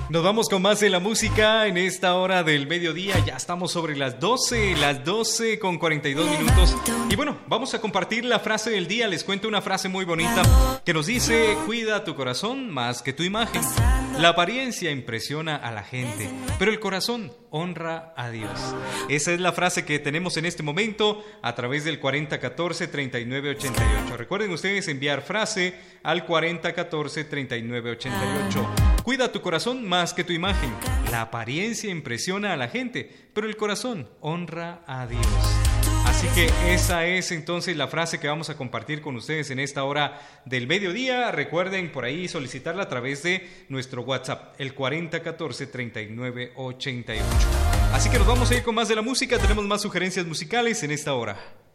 Nos vamos con más de la música en esta hora del mediodía. Ya estamos sobre las 12 con 42 minutos. Y bueno, vamos a compartir la frase del día. Les cuento una frase muy bonita que nos dice: cuida tu corazón más que tu imagen. La apariencia impresiona a la gente, pero el corazón honra a Dios. Esa es la frase que tenemos en este momento a través del 4014-3988. Recuerden ustedes enviar frase al 4014-3988. Cuida tu corazón más que tu imagen. La apariencia impresiona a la gente, pero el corazón honra a Dios. Así que esa es entonces la frase que vamos a compartir con ustedes en esta hora del mediodía. Recuerden por ahí solicitarla a través de nuestro WhatsApp, el 4014-3988. Así que nos vamos a ir con más de la música. Tenemos más sugerencias musicales en esta hora.